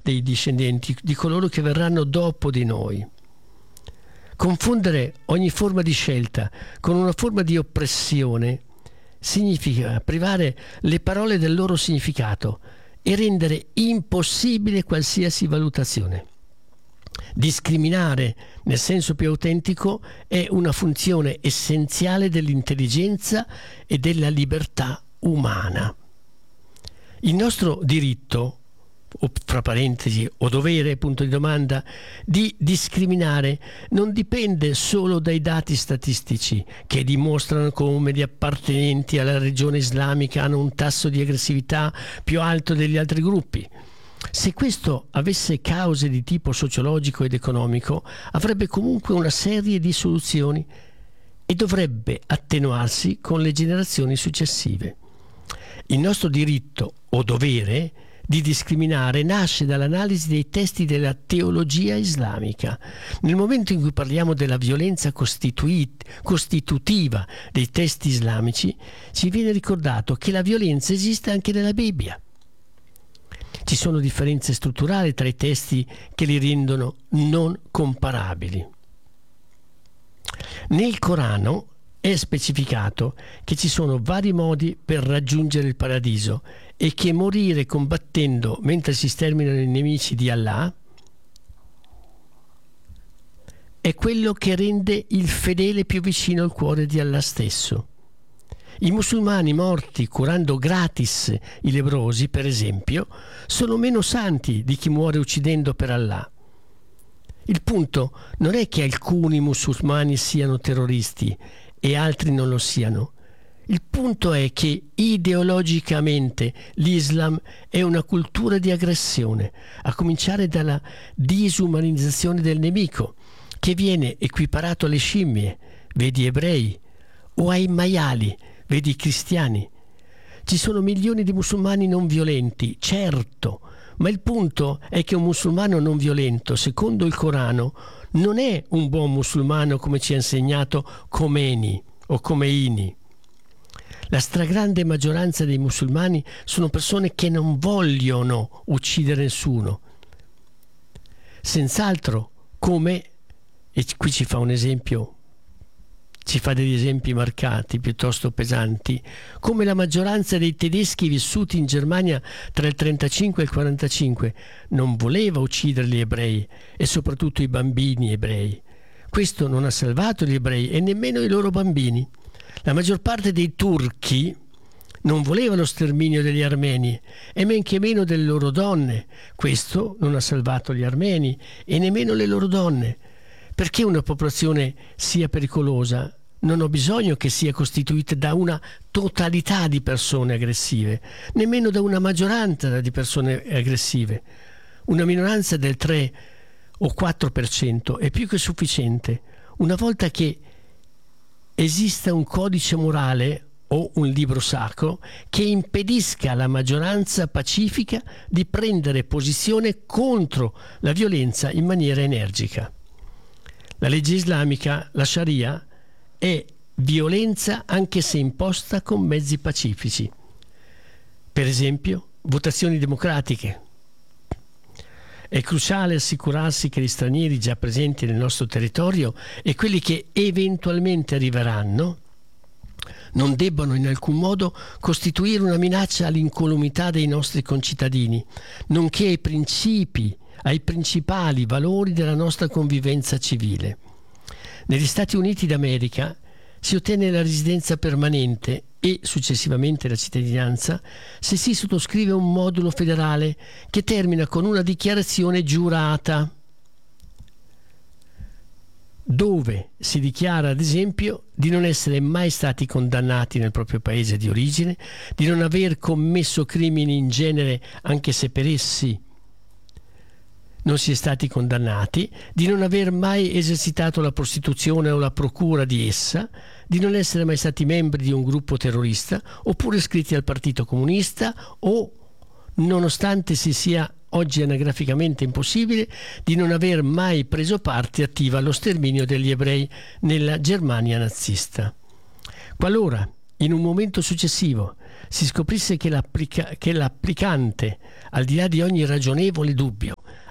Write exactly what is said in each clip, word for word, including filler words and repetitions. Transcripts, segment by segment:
dei discendenti, di coloro che verranno dopo di noi. Confondere ogni forma di scelta con una forma di oppressione significa privare le parole del loro significato e rendere impossibile qualsiasi valutazione. Discriminare, nel senso più autentico, è una funzione essenziale dell'intelligenza e della libertà umana. Il nostro diritto, o fra parentesi, o dovere, punto di domanda, di discriminare non dipende solo dai dati statistici che dimostrano come gli appartenenti alla religione islamica hanno un tasso di aggressività più alto degli altri gruppi. Se questo avesse cause di tipo sociologico ed economico, avrebbe comunque una serie di soluzioni e dovrebbe attenuarsi con le generazioni successive. Il nostro diritto o dovere di discriminare nasce dall'analisi dei testi della teologia islamica. Nel momento in cui parliamo della violenza costituit- costitutiva dei testi islamici, ci viene ricordato che la violenza esiste anche nella Bibbia. Ci sono differenze strutturali tra i testi che li rendono non comparabili. Nel Corano è specificato che ci sono vari modi per raggiungere il paradiso e che morire combattendo mentre si sterminano i nemici di Allah è quello che rende il fedele più vicino al cuore di Allah stesso. I musulmani morti curando gratis i lebbrosi, per esempio, sono meno santi di chi muore uccidendo per Allah. Il punto non è che alcuni musulmani siano terroristi e altri non lo siano. Il punto è che ideologicamente l'Islam è una cultura di aggressione, a cominciare dalla disumanizzazione del nemico, che viene equiparato alle scimmie, vedi ebrei, o ai maiali, vedi i cristiani. Ci sono milioni di musulmani non violenti, certo, ma il punto è che un musulmano non violento, secondo il Corano, non è un buon musulmano come ci ha insegnato Khomeini o Khomeini. La stragrande maggioranza dei musulmani sono persone che non vogliono uccidere nessuno. Senz'altro, come, e qui ci fa un esempio, ci fa degli esempi marcati, piuttosto pesanti, come la maggioranza dei tedeschi vissuti in Germania tra il trentacinque e il quarantacinque non voleva uccidere gli ebrei e soprattutto i bambini ebrei. Questo non ha salvato gli ebrei e nemmeno i loro bambini. La maggior parte dei turchi non voleva lo sterminio degli armeni e men che meno delle loro donne. Questo non ha salvato gli armeni e nemmeno le loro donne. Perché una popolazione sia pericolosa, non ho bisogno che sia costituita da una totalità di persone aggressive, nemmeno da una maggioranza di persone aggressive. Una minoranza del tre o quattro per cento è più che sufficiente. Una volta che esista un codice morale o un libro sacro che impedisca alla maggioranza pacifica di prendere posizione contro la violenza in maniera energica. La legge islamica, la Sharia, è violenza anche se imposta con mezzi pacifici. Per esempio, votazioni democratiche. È cruciale assicurarsi che gli stranieri già presenti nel nostro territorio e quelli che eventualmente arriveranno non debbano in alcun modo costituire una minaccia all'incolumità dei nostri concittadini, nonché ai principi ai principali valori della nostra convivenza civile. Negli Stati Uniti d'America si ottiene la residenza permanente e successivamente la cittadinanza se si sottoscrive un modulo federale che termina con una dichiarazione giurata, dove si dichiara ad esempio di non essere mai stati condannati nel proprio paese di origine, di non aver commesso crimini in genere anche se per essi non si è stati condannati, di non aver mai esercitato la prostituzione o la procura di essa, di non essere mai stati membri di un gruppo terrorista oppure iscritti al Partito Comunista o, nonostante si sia oggi anagraficamente impossibile, di non aver mai preso parte attiva allo sterminio degli ebrei nella Germania nazista. Qualora, in un momento successivo, si scoprisse che, l'applica- che l'applicante, al di là di ogni ragionevole dubbio,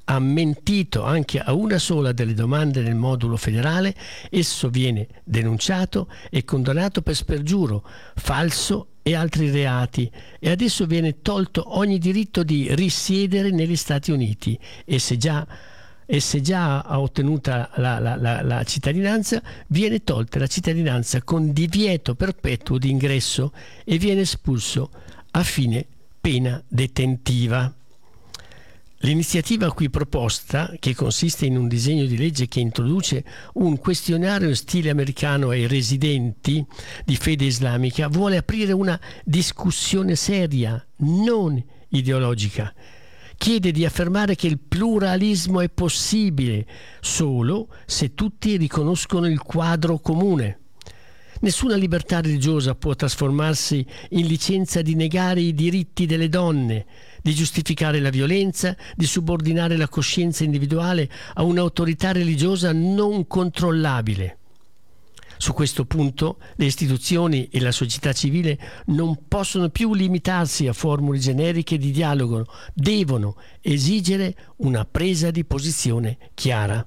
ha mentito anche a una sola delle domande nel modulo federale, esso viene denunciato e condannato per spergiuro, falso e altri reati, e adesso viene tolto ogni diritto di risiedere negli Stati Uniti, e se già, e se già ha ottenuta la, la, la, la cittadinanza, viene tolta la cittadinanza con divieto perpetuo di ingresso e viene espulso a fine pena detentiva. L'iniziativa qui proposta, che consiste in un disegno di legge che introduce un questionario in stile americano ai residenti di fede islamica, vuole aprire una discussione seria, non ideologica. Chiede di affermare che il pluralismo è possibile solo se tutti riconoscono il quadro comune. Nessuna libertà religiosa può trasformarsi in licenza di negare i diritti delle donne, di giustificare la violenza, di subordinare la coscienza individuale a un'autorità religiosa non controllabile. Su questo punto le istituzioni e la società civile non possono più limitarsi a formule generiche di dialogo, devono esigere una presa di posizione chiara.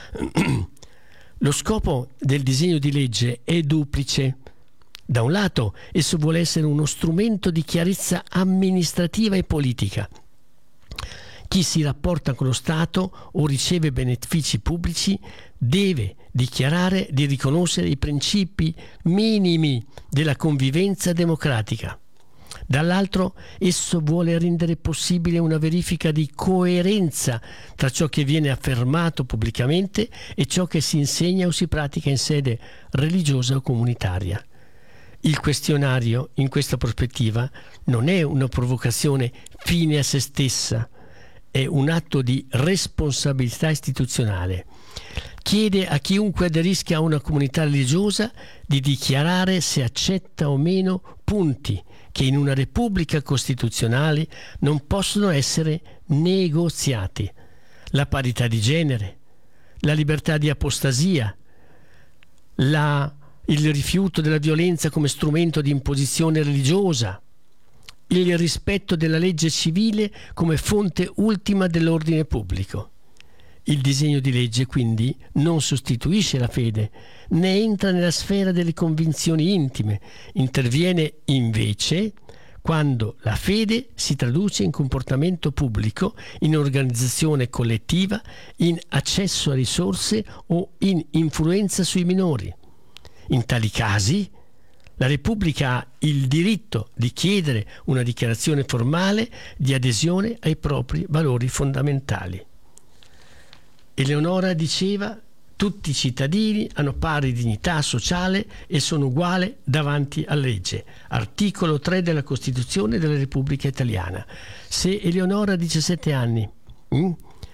Lo scopo del disegno di legge è duplice. Da un lato, esso vuole essere uno strumento di chiarezza amministrativa e politica. Chi si rapporta con lo Stato o riceve benefici pubblici deve dichiarare di riconoscere i principi minimi della convivenza democratica. Dall'altro, esso vuole rendere possibile una verifica di coerenza tra ciò che viene affermato pubblicamente e ciò che si insegna o si pratica in sede religiosa o comunitaria. Il questionario, in questa prospettiva, non è una provocazione fine a se stessa, è un atto di responsabilità istituzionale. Chiede a chiunque aderisca a una comunità religiosa di dichiarare se accetta o meno punti che in una repubblica costituzionale non possono essere negoziati: la parità di genere, la libertà di apostasia, la, il rifiuto della violenza come strumento di imposizione religiosa, il rispetto della legge civile come fonte ultima dell'ordine pubblico. Il disegno di legge quindi non sostituisce la fede, né entra nella sfera delle convinzioni intime, interviene invece quando la fede si traduce in comportamento pubblico, in organizzazione collettiva, in accesso a risorse o in influenza sui minori. In tali casi, la Repubblica ha il diritto di chiedere una dichiarazione formale di adesione ai propri valori fondamentali. Eleonora diceva: tutti i cittadini hanno pari dignità sociale e sono uguali davanti alla legge. Articolo tre della Costituzione della Repubblica Italiana. Se Eleonora, diciassette anni, hm,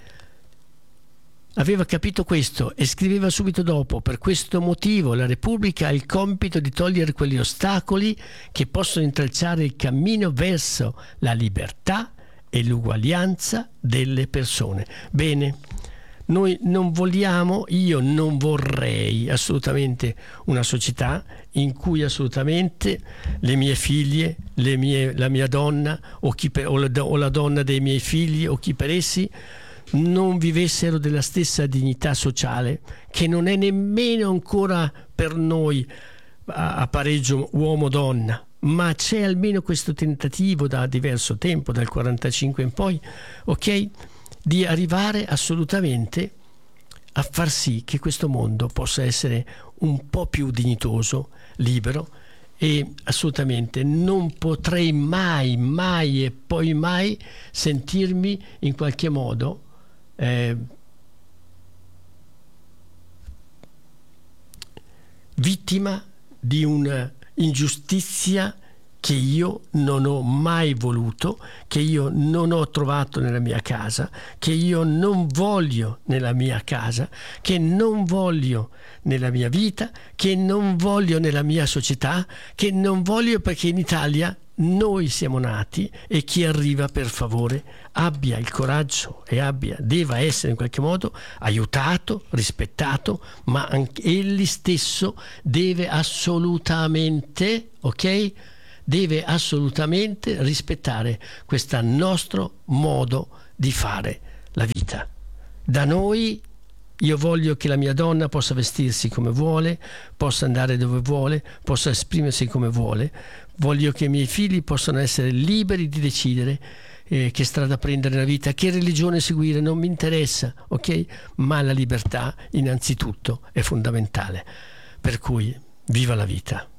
aveva capito questo e scriveva subito dopo: per questo motivo la Repubblica ha il compito di togliere quegli ostacoli che possono intralciare il cammino verso la libertà e l'uguaglianza delle persone. Bene, noi non vogliamo, io non vorrei assolutamente una società in cui assolutamente le mie figlie, le mie, la mia donna o, chi per, o, la, o la donna dei miei figli o chi per essi non vivessero della stessa dignità sociale, che non è nemmeno ancora per noi a, a pareggio uomo-donna, ma c'è almeno questo tentativo da diverso tempo, dal quarantacinque in poi, ok? Di arrivare assolutamente a far sì che questo mondo possa essere un po' più dignitoso, libero, e assolutamente non potrei mai, mai e poi mai sentirmi in qualche modo eh, vittima di un'ingiustizia che io non ho mai voluto, che io non ho trovato nella mia casa, che io non voglio nella mia casa, che non voglio nella mia vita, che non voglio nella mia società, che non voglio perché in Italia noi siamo nati e chi arriva, per favore, abbia il coraggio e abbia, deve essere in qualche modo aiutato, rispettato, ma anche egli stesso deve assolutamente, ok? Deve assolutamente rispettare questo nostro modo di fare la vita. vita. Da noi io voglio che la mia donna possa vestirsi come vuole, possa andare dove vuole, possa esprimersi come vuole. Voglio che i miei figli possano essere liberi di decidere eh, che strada prendere nella vita, che religione seguire, non mi interessa, ok? Ma la libertà innanzitutto è fondamentale. Per cui viva la vita.